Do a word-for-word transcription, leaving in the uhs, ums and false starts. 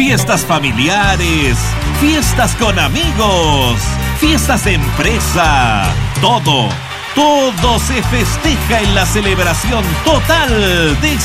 fiestas familiares, fiestas con amigos, fiestas de empresa, todo, todo se festeja en la celebración total de